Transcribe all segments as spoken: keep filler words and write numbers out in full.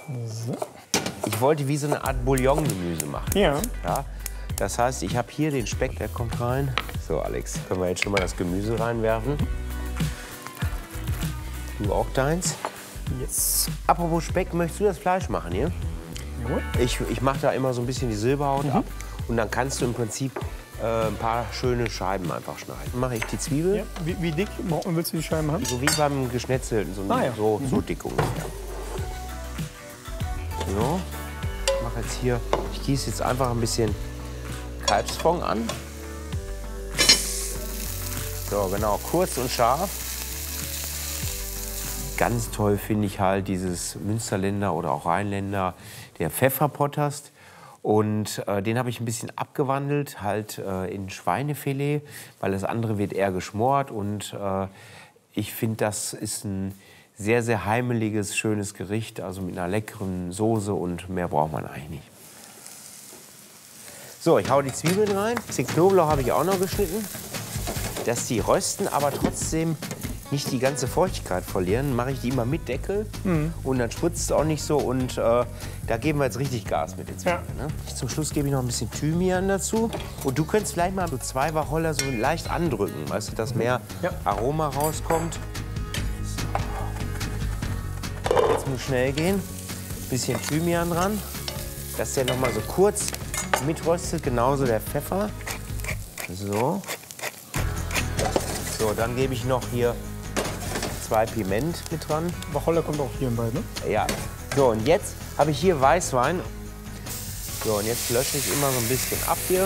So. Ich wollte wie so eine Art Bouillon-Gemüse machen. Ja. Ja. Das heißt, ich habe hier den Speck, der kommt rein. So, Alex, können wir jetzt schon mal das Gemüse reinwerfen. Du auch deins. Yes. Apropos Speck, möchtest du das Fleisch machen hier? Jawohl. Ich, ich mache da immer so ein bisschen die Silberhaut Mhm. ab. Und dann kannst du im Prinzip äh, ein paar schöne Scheiben einfach schneiden. Dann mache ich die Zwiebel, Ja. Wie, wie dick willst du die Scheiben haben? so wie beim Geschnetzelten, so, Ah, ja. so, Mhm. so dick ungefähr. So, ich mache jetzt hier, ich gieße jetzt einfach ein bisschen Kalbsfond an. So, genau, kurz und scharf. Ganz toll finde ich halt dieses Münsterländer oder auch Rheinländer, der Pfefferpottast. Und äh, den habe ich ein bisschen abgewandelt, halt äh, in Schweinefilet, weil das andere wird eher geschmort. Und äh, ich finde, das ist ein sehr, sehr heimeliges, schönes Gericht, also mit einer leckeren Soße und mehr braucht man eigentlich nicht. So, ich hau die Zwiebeln rein. Ein bisschen Knoblauch habe ich auch noch geschnitten, dass die rösten, aber trotzdem nicht die ganze Feuchtigkeit verlieren, mache ich die immer mit Deckel Mhm. und dann spritzt es auch nicht so und äh, da geben wir jetzt richtig Gas mit den Zwiebeln. Ja. Ne? Zum Schluss gebe ich noch ein bisschen Thymian dazu und du könntest vielleicht mal so zwei Wacholder so leicht andrücken, weißt du, dass mehr Ja. Aroma rauskommt. Jetzt muss schnell gehen, bisschen Thymian dran, dass der noch mal so kurz mitröstet, genauso der Pfeffer. So. So, dann gebe ich noch hier zwei Piment mit dran. Wacholder kommt auch hier in beiden, ne? Ja. So, und jetzt habe ich hier Weißwein. So, und jetzt lösche ich immer so ein bisschen ab hier.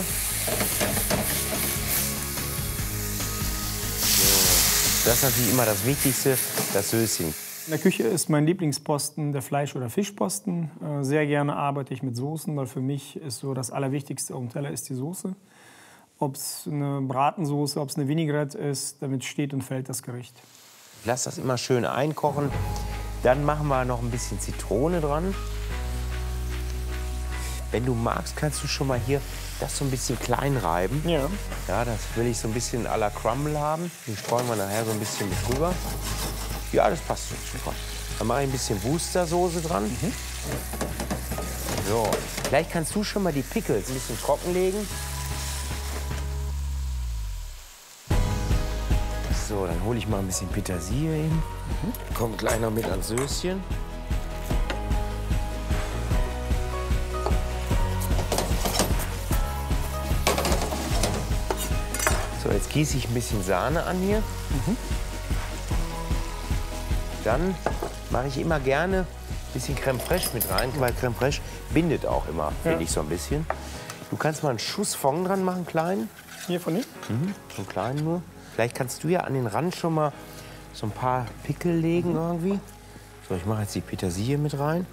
So. Das ist natürlich immer das Wichtigste, das Söschen. In der Küche ist mein Lieblingsposten der Fleisch- oder Fischposten. Äh, Sehr gerne arbeite ich mit Soßen, weil für mich ist so das Allerwichtigste auf dem Teller ist die Soße. Ob es eine Bratensoße, ob es eine Vinaigrette ist, damit steht und fällt das Gericht. Ich lasse das immer schön einkochen. Dann machen wir noch ein bisschen Zitrone dran. Wenn du magst, kannst du schon mal hier das so ein bisschen klein reiben. Ja. Ja, das will ich so ein bisschen à la Crumble haben. Den streuen wir nachher so ein bisschen mit drüber. Ja, das passt so. Super. Dann mache ich ein bisschen Worcestersoße dran. Mhm. So, vielleicht kannst du schon mal die Pickles ein bisschen trocken legen. So, dann hole ich mal ein bisschen Petersilie hin. Mhm. Kommt gleich noch mit ans Söschen. So, jetzt gieße ich ein bisschen Sahne an hier. Mhm. Dann mache ich immer gerne ein bisschen Crème Fraiche mit rein, weil Crème Fraiche bindet auch immer, finde Ja. ich, so ein bisschen. Du kannst mal einen Schuss Fond dran machen, kleinen. Hier von dir? Mhm. So einen kleinen nur. Vielleicht kannst du ja an den Rand schon mal so ein paar Pickel legen irgendwie. So, ich mache jetzt die Petersilie mit rein.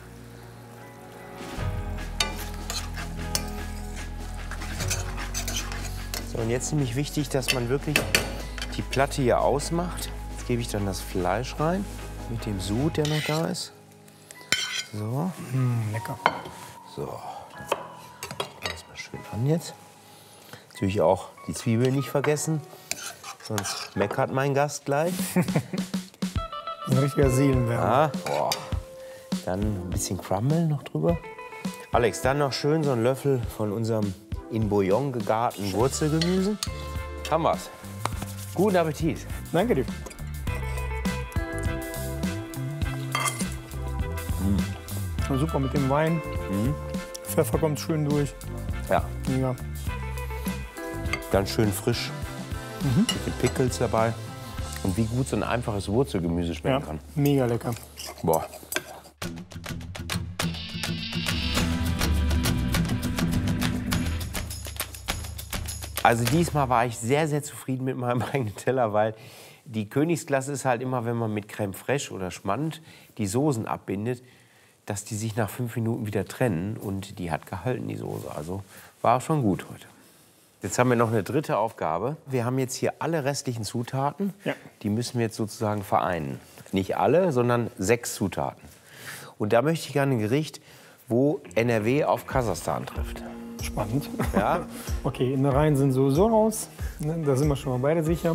So, und jetzt nämlich wichtig, dass man wirklich die Platte hier ausmacht. Jetzt gebe ich dann das Fleisch rein mit dem Sud, der noch da ist. So. Mm, lecker. So. Das mal schön an jetzt. Natürlich auch die Zwiebeln nicht vergessen, sonst meckert mein Gast gleich. Ein richtiger Seelenwärmer. Ah, boah. Dann ein bisschen Crumble noch drüber. Alex, dann noch schön so einen Löffel von unserem in Bouillon gegarten Wurzelgemüse. Haben wir's. Guten Appetit. Danke dir. Na, super mit dem Wein. Mhm. Pfeffer kommt schön durch. Ja, Mega. ganz schön frisch. Mhm. Mit den Pickles dabei. Und wie gut so ein einfaches Wurzelgemüse schmecken Ja, kann. mega lecker. Boah. Also diesmal war ich sehr, sehr zufrieden mit meinem eigenen Teller, weil die Königsklasse ist halt immer, wenn man mit Crème Fraiche oder Schmand die Soßen abbindet, dass die sich nach fünf Minuten wieder trennen. Und die hat gehalten, die Soße. Also war schon gut heute. Jetzt haben wir noch eine dritte Aufgabe. Wir haben jetzt hier alle restlichen Zutaten. Ja. Die müssen wir jetzt sozusagen vereinen. Nicht alle, sondern sechs Zutaten. Und da möchte ich gerne ein Gericht, wo N R W auf Kasachstan trifft. Spannend. Ja? Okay, Innereien sind sowieso raus. Ne, da sind wir schon mal beide sicher.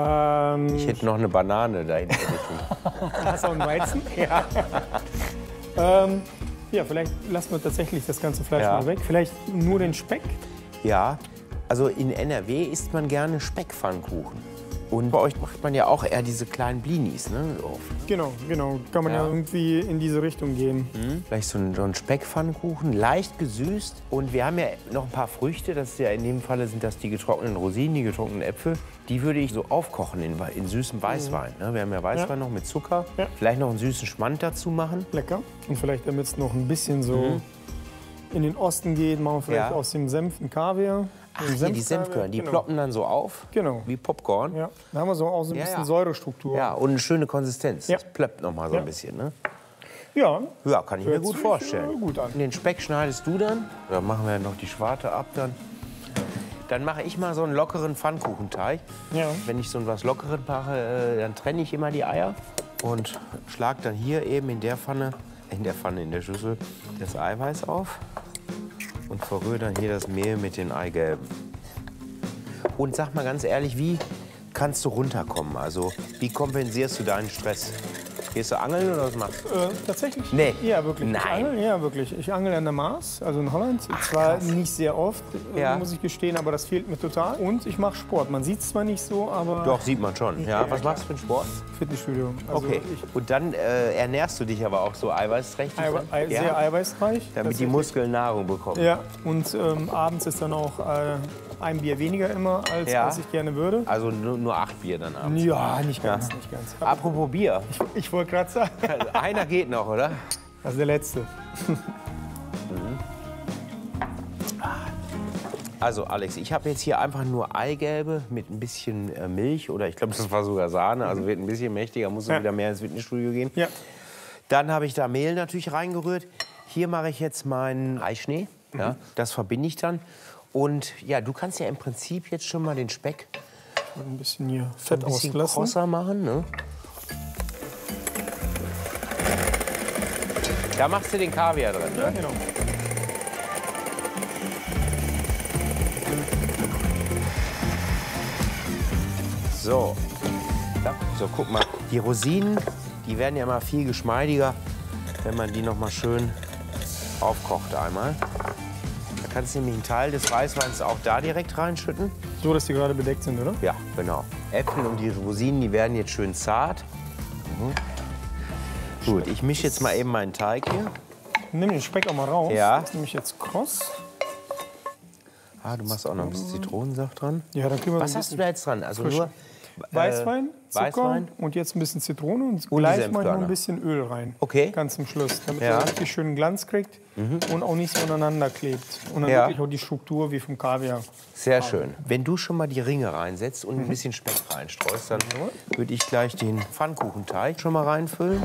Ähm, Ich hätte noch eine Banane dahinter. hast du auch einen Weizen? Ja. Ähm, ja, vielleicht lassen wir tatsächlich das ganze Fleisch Ja. mal weg. Vielleicht nur den Speck. Ja, also in N R W isst man gerne Speckpfannkuchen. Und bei euch macht man ja auch eher diese kleinen Blinis, ne? So. Genau, genau. Kann man ja, Ja. irgendwie in diese Richtung gehen. Mhm. Vielleicht so ein, so ein Speckpfannkuchen, leicht gesüßt. Und wir haben ja noch ein paar Früchte. Das ist ja in dem Falle sind das die getrockneten Rosinen, die getrockneten Äpfel. Die würde ich so aufkochen in, in süßem Weißwein. Ne? Wir haben ja Weißwein Ja. noch mit Zucker. Ja. Vielleicht noch einen süßen Schmand dazu machen. Lecker. Und vielleicht, damit es noch ein bisschen so in den Osten geht, machen wir vielleicht Ja. aus dem Senf einen Kaviar. Ach, Einen hier die Senfkaviar, Senfkörner, die genau. ploppen dann so auf. Genau. Wie Popcorn. Ja. Da haben wir so auch so ein Ja, bisschen ja. Säurestruktur. Ja, und eine schöne Konsistenz. Ja. Das plöppt noch mal so Ja. ein bisschen. Ne? Ja. Ja, kann ich mir Hört gut sich, vorstellen. äh, gut an. Den Speck schneidest du dann. Da machen wir noch die Schwarte ab dann. Dann mache ich mal so einen lockeren Pfannkuchenteig. Ja. Wenn ich so was Lockeres mache, äh, dann trenne ich immer die Eier und schlage dann hier eben in der Pfanne, in der Pfanne, in der Schüssel, das Eiweiß auf und verrühre dann hier das Mehl mit den Eigelben. Und sag mal ganz ehrlich, wie kannst du runterkommen? Also wie kompensierst du deinen Stress? Gehst du angeln oder was machst du? Äh, tatsächlich? Nee. Ja, wirklich. Nein. Ich angel, ja, wirklich. Ich angel an der Maas, also in Holland. Zwar krass. nicht sehr oft, äh, Ja. muss ich gestehen, aber das fehlt mir total. Und ich mache Sport. Man sieht es zwar nicht so, aber Doch, sieht man schon. Ja, was machst du für einen Sport? Fitnessstudio. Also Okay. ich, Und dann äh, ernährst du dich aber auch so eiweißträchtig? Eiwe Ei, Ja? sehr eiweißreich. Damit die tatsächlich. Muskeln Nahrung bekommen. Ja, und ähm, abends ist dann auch äh, ein Bier weniger immer, als, Ja. als ich gerne würde. Also nur, nur acht Bier dann abends. Ja, nicht ganz, nicht ganz. Apropos Bier. Ich wollte gerade sagen, Einer geht noch, oder? das ist der letzte. Also Alex, ich habe jetzt hier einfach nur Eigelbe mit ein bisschen äh, Milch oder ich glaube, das war sogar Sahne, also wird ein bisschen mächtiger, muss Ja. wieder mehr ins Fitnessstudio gehen. Ja. Dann habe ich da Mehl natürlich reingerührt. Hier mache ich jetzt meinen Eischnee. Ja, das verbinde ich dann. Und ja, du kannst ja im Prinzip jetzt schon mal den Speck Ein bisschen hier ein Fett bisschen auslassen. krosser machen. Ne? Da machst du den Kaviar drin. Ja, Ne? genau. So. Ja, so, guck mal. Die Rosinen, die werden ja immer viel geschmeidiger, wenn man die noch mal schön aufkocht einmal. Da kannst du nämlich einen Teil des Weißweins auch da direkt reinschütten. So, dass die gerade bedeckt sind, oder? Ja, genau. Äpfel und die Rosinen, die werden jetzt schön zart. Mhm. Gut, ich mische jetzt mal eben meinen Teig hier. Nimm den Speck auch mal raus. Ja. Das nehme ich jetzt kross. Ah, du machst auch noch ein bisschen Zitronensaft dran. Ja, dann können wir Was ein hast du bisschen da jetzt dran? Also frisch. nur Weißwein, Zucker Weißwein. und jetzt ein bisschen Zitrone und, Und die gleich mal noch Senfkörner. ein bisschen Öl rein. Okay. Ganz zum Schluss, damit Ja. er richtig schönen Glanz kriegt und auch nicht so aneinander klebt. Und dann Ja. wirklich auch die Struktur wie vom Kaviar. Sehr schön. Wenn du schon mal die Ringe reinsetzt und ein bisschen Speck reinstreust, dann würde ich gleich den Pfannkuchenteig schon mal reinfüllen.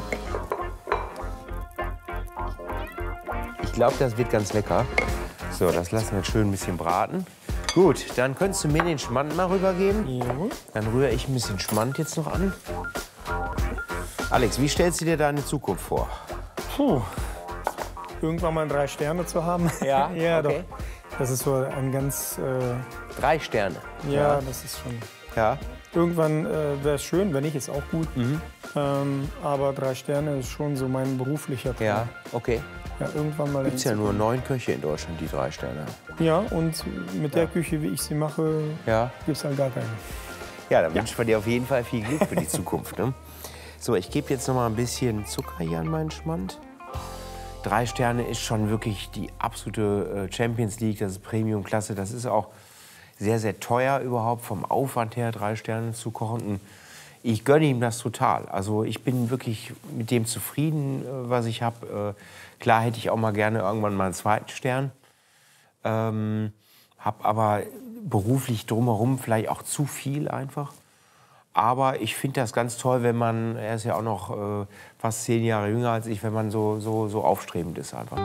Ich glaube, das wird ganz lecker. So, das lassen wir jetzt schön ein bisschen braten. Gut, dann könntest du mir den Schmand mal rübergeben. Jawohl. Dann rühre ich ein bisschen Schmand jetzt noch an. Alex, wie stellst du dir deine Zukunft vor? Puh. Irgendwann mal drei Sterne zu haben. Ja, ja okay. doch. Das ist so ein ganz, äh, Drei Sterne. ja, das ist schon. Ja. Irgendwann äh, wäre es schön, wenn nicht, ist auch gut. Mhm. Ähm, aber drei Sterne ist schon so mein beruflicher Traum. Ja, okay. Ja, irgendwann mal. Gibt es ja nur neun Köche in Deutschland, die drei Sterne haben. Ja, und mit der Küche, wie ich sie mache, Ja. gibt es halt gar keine. Ja, dann wünschen wir dir auf jeden Fall viel Glück für die Zukunft. Ne? So, ich gebe jetzt noch mal ein bisschen Zucker hier an meinen Schmand. Drei Sterne ist schon wirklich die absolute äh, Champions League, das ist Premium-Klasse. Das ist auch sehr, sehr teuer überhaupt vom Aufwand her, drei Sterne zu kochen. Und ich gönne ihm das total. Also ich bin wirklich mit dem zufrieden, äh, was ich habe. Äh, klar hätte ich auch mal gerne irgendwann mal einen zweiten Stern. Ähm, habe aber beruflich drumherum vielleicht auch zu viel einfach. Aber ich finde das ganz toll, wenn man, er ist ja auch noch äh, fast zehn Jahre jünger als ich, wenn man so, so, so aufstrebend ist einfach.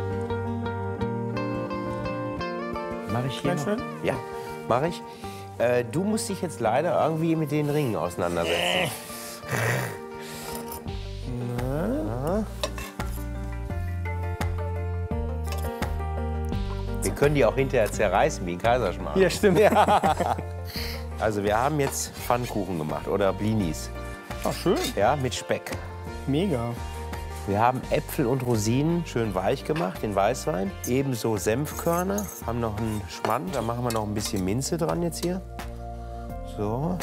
Mache ich hier noch? Schön? Ja, mache ich. Äh, du musst dich jetzt leider irgendwie mit den Ringen auseinandersetzen. Ja. Wir können die auch hinterher zerreißen wie ein Kaiserschmarrn. Ja, stimmt. Also wir haben jetzt Pfannkuchen gemacht oder Blinis. Ach, schön. Ja, mit Speck. Mega. Wir haben Äpfel und Rosinen schön weich gemacht, den Weißwein. Ebenso Senfkörner, haben noch einen Schmand. Da machen wir noch ein bisschen Minze dran jetzt hier. So.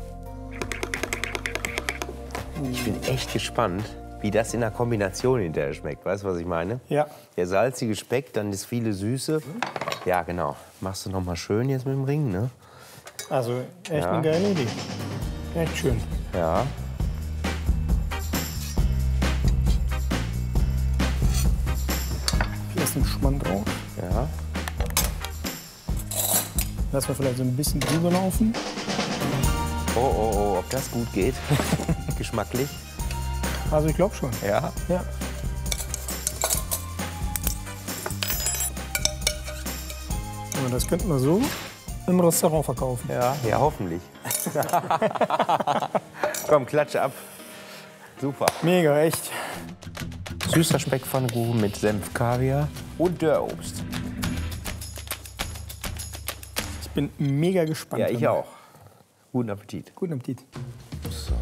Ich bin echt gespannt, wie das in der Kombination hinterher schmeckt. Weißt du, was ich meine? Ja. Der salzige Speck, dann das viele Süße. Ja, genau. Machst du noch mal schön jetzt mit dem Ring, ne? Also echt Ja. eine geile Idee. Echt schön. Ja. Hier ist ein Schmand drauf. Ja. Lassen wir vielleicht so ein bisschen drüber laufen. Oh, oh, oh, ob das gut geht. Geschmacklich. Also ich glaube schon. Ja. Ja. Und das könnten wir so im Restaurant verkaufen. Ja, ja, hoffentlich. Komm, klatsch ab. Super. Mega, echt. Süßer Speckpfannkuchen mit Senf, Kaviar und Dörrobst. Ich bin mega gespannt. Ja, ich auch. Guten Appetit. Guten Appetit. So.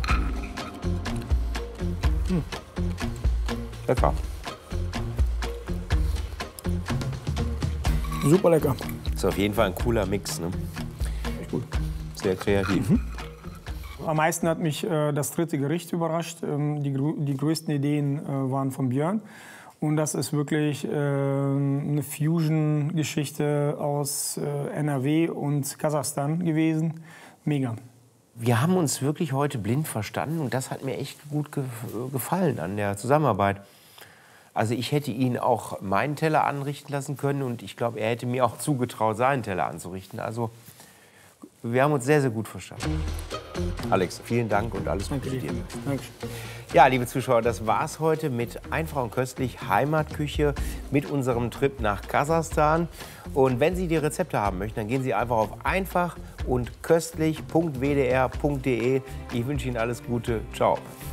Hm. Lecker. Super lecker. Ist auf jeden Fall ein cooler Mix, ne? Echt gut. Sehr kreativ. Mhm. Am meisten hat mich äh, das dritte Gericht überrascht. Ähm, die, die größten Ideen äh, waren von Björn. Und das ist wirklich äh, eine Fusion-Geschichte aus äh, N R W und Kasachstan gewesen. Mega. Wir haben uns wirklich heute blind verstanden und das hat mir echt gut ge gefallen an der Zusammenarbeit. Also ich hätte ihn auch meinen Teller anrichten lassen können und ich glaube, er hätte mir auch zugetraut, seinen Teller anzurichten. Also wir haben uns sehr, sehr gut verstanden. Alex, vielen Dank und alles Gute dir. Danke. Ja, liebe Zuschauer, das war's heute mit Einfach und Köstlich Heimatküche mit unserem Trip nach Kasachstan. Und wenn Sie die Rezepte haben möchten, dann gehen Sie einfach auf einfach und köstlich punkt w d r punkt d e. Ich wünsche Ihnen alles Gute. Ciao.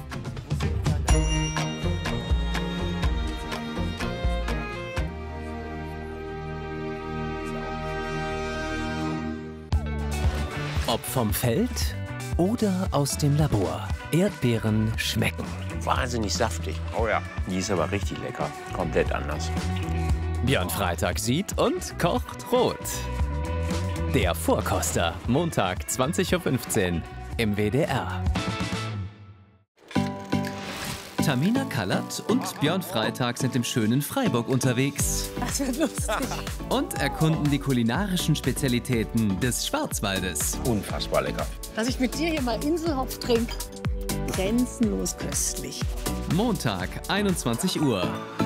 Ob vom Feld oder aus dem Labor. Erdbeeren schmecken. Wahnsinnig saftig. Oh ja. Die ist aber richtig lecker. Komplett anders. Björn Freitag sieht und kocht rot. Der Vorkoster, Montag zwanzig Uhr fünfzehn im W D R. Tamina Kallert und Björn Freitag sind im schönen Freiburg unterwegs Das wird lustig. und erkunden die kulinarischen Spezialitäten des Schwarzwaldes. Unfassbar lecker. Dass ich mit dir hier mal Inselhopf trinke. Grenzenlos köstlich. Montag, einundzwanzig Uhr.